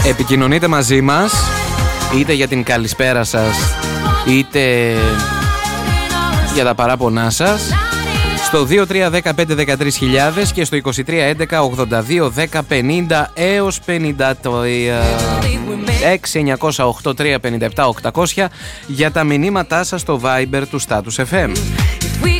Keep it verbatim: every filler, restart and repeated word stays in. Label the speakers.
Speaker 1: Επικοινωνείτε μαζί μας, είτε για την καλησπέρα σας, είτε για τα παράπονά σας, στο δύο τρία ένα πέντε ένα τρία χιλιάδες και στο είκοσι τρία έντεκα ογδόντα δύο δέκα πενήντα έως πενήντα έξι εννιακόσια οκτώ τρία πέντε επτά οκτακόσια για τα μηνύματά σας στο Viber του Status εφ εμ.